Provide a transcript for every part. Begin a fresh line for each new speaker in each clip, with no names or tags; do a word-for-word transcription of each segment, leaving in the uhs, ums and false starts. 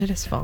It is fall.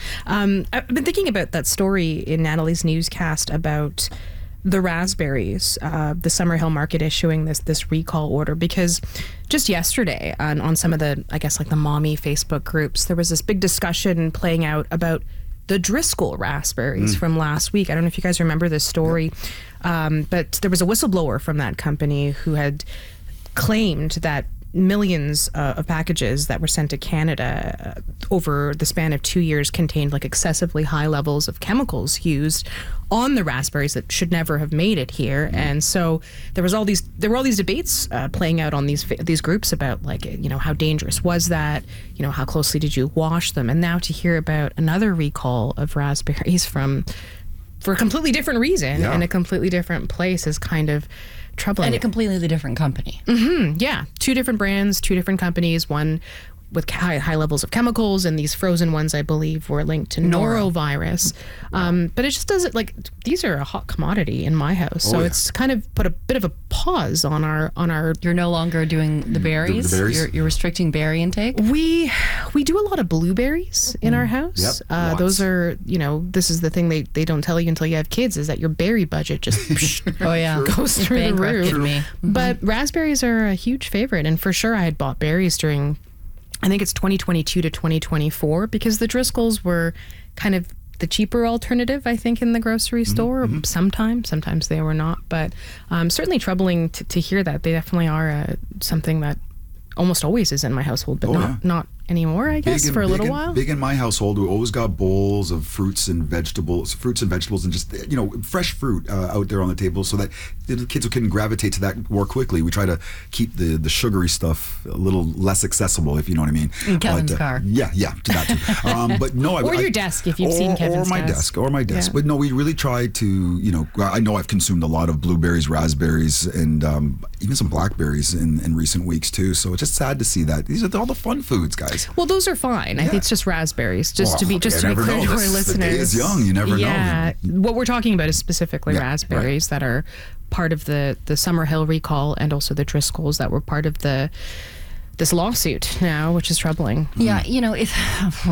Um, I've been thinking about that story in Natalie's newscast about the raspberries, uh, the Summerhill Market issuing this this recall order, because just yesterday on, on some of the, I guess, like the mommy Facebook groups, there was this big discussion playing out about the Driscoll raspberries mm. from last week. I don't know if you guys remember this story, yeah. um, but there was a whistleblower from that company who had claimed that millions uh, of packages that were sent to Canada uh, over the span of two years contained like excessively high levels of chemicals used on the raspberries that should never have made it here. Mm-hmm. And so there was all these there were all these debates uh, playing out on these these groups about, like, you know, how dangerous was that, you know, how closely did you wash them. And now to hear about another recall of raspberries from for a completely different reason yeah. in a completely different place is kind of troubling.
And a completely different company.
Mm-hmm, yeah. Two different brands, two different companies, one with high, high levels of chemicals, and these frozen ones, I believe, were linked to
Noro.
norovirus. Um, but it just doesn't, like, these are a hot commodity in my house. So oh, yeah. it's kind of put a bit of a pause on our... on our.
You're no longer doing the berries?
The, the berries?
You're, you're restricting berry intake?
We we do a lot of blueberries in mm. our house.
Yep,
uh, those are, you know, this is the thing they, they don't tell you until you have kids, is that your berry budget just psh,
oh yeah
goes through the roof.
Me. Mm-hmm.
But raspberries are a huge favorite, and for sure I had bought berries during... I think it's twenty twenty-two to twenty twenty-four, because the Driscolls were kind of the cheaper alternative, I think, in the grocery store. Mm-hmm. Sometimes, sometimes they were not, but um, certainly troubling to, to hear that. They definitely are uh, something that almost always is in my household, but
oh,
not
yeah.
not anymore, I guess,
big in,
for a little
big in,
while.
Big in my household, we always got bowls of fruits and vegetables, fruits and vegetables, and just, you know, fresh fruit uh, out there on the table, so that the kids can gravitate to that more quickly. We try to keep the, the sugary stuff a little less accessible, if you know what I mean.
In Kevin's
but, uh,
car.
Yeah, yeah, to that too. Um, but no, I,
or
I,
your desk, if you've
or,
seen Kevin's
Or my
desk.
desk, or my desk.
Yeah.
But no, we really try to, you know, I know I've consumed a lot of blueberries, raspberries, and um, even some blackberries in, in recent weeks too. So it's just sad to see that. These are all the fun foods, guys.
Well, those are fine.
Yeah.
I think it's just raspberries, just
well,
to be just to be clear
know.
to our
This,
listeners.
The day is young. You never
yeah.
know.
Yeah, what we're talking about is specifically
yeah,
raspberries
right.
that are part of the the Summerhill recall, and also the Driscolls that were part of the this lawsuit now, which is troubling.
Yeah, you know, it's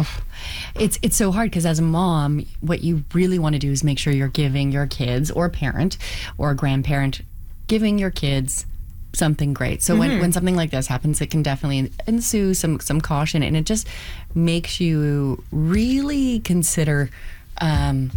it's it's so hard, because as a mom, what you really want to do is make sure you're giving your kids, or a parent or a grandparent, giving your kids something great. So mm-hmm. when, when something like this happens, it can definitely ensue some some caution, and it just makes you really consider um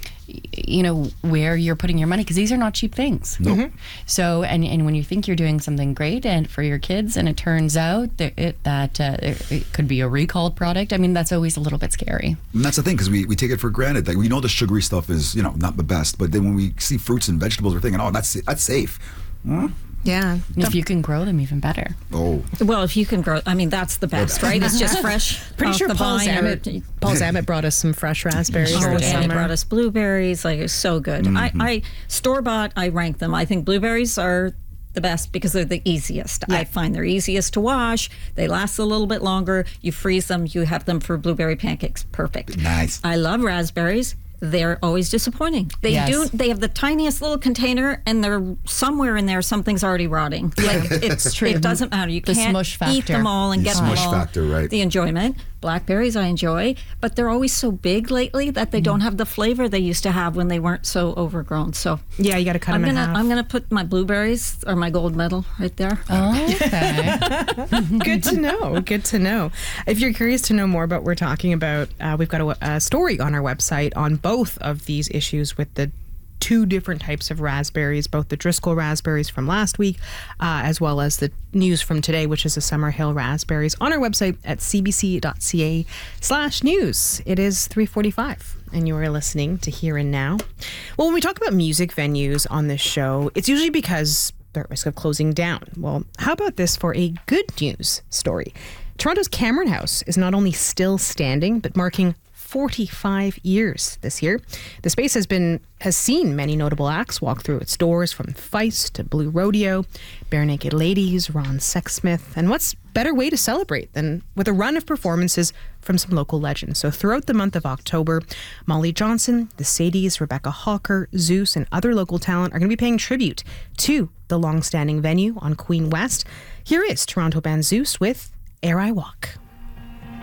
you know, where you're putting your money, because these are not cheap things.
Nope.
Mm-hmm. So, and, and when you think you're doing something great and for your kids, and it turns out that it, that uh, it, it could be a recalled product, I mean, that's always a little bit scary.
And that's the thing, because we, we take it for granted. Like, we know the sugary stuff is, you know, not the best, but then when we see fruits and vegetables, we're thinking, oh, that's that's safe. Hmm?
Yeah.
If you can grow them, even better.
Oh.
Well, if you can grow, I mean, that's the best, right? It's just fresh.
Pretty
off
sure
the
Paul
vine or-
Zammit, Paul Zammit brought us some fresh raspberries
Oh,
this
and he
summer.
brought us blueberries. Like, it's so good.
Mm-hmm.
I, I store bought. I rank them. I think blueberries are the best because they're the easiest.
Yeah.
I find they're easiest to wash. They last a little bit longer. You freeze them. You have them for blueberry pancakes. Perfect.
Nice.
I love raspberries. They're always disappointing. They
Yes.
do. They have the tiniest little container, and they're somewhere in there. Something's already rotting. Like, it's
true.
It doesn't matter. You
The
can't
smush
eat
factor.
them all and
The
get them
smush
all.
factor, right.
The enjoyment. Blackberries I enjoy, but they're always so big lately that they don't have the flavor they used to have when they weren't so overgrown. So
Yeah, you got to cut
I'm
them
gonna
in half.
I'm gonna put my blueberries or my gold medal right there.
Oh, okay.
Good to know. Good to know. If you're curious to know more about what we're talking about, uh, we've got a, a story on our website on both of these issues with the two different types of raspberries, both the Driscoll raspberries from last week, uh, as well as the news from today, which is the Summerhill raspberries, on our website at cbc.ca slash news. It is three forty-five, and you are listening to Here and Now. Well, when we talk about music venues on this show, it's usually because they're at risk of closing down. Well, how about this for a good news story? Toronto's Cameron House is not only still standing, but marking forty-five years this year. The space has been has seen many notable acts walk through its doors, from Feist to Blue Rodeo, Bare Naked Ladies, Ron Sexsmith, and what's better way to celebrate than with a run of performances from some local legends. So throughout the month of October, Molly Johnson, the Sadies, Rebecca Hawker, Zeus, and other local talent are going to be paying tribute to the long-standing venue on Queen West. Here is Toronto band Zeus with Ere I Walk.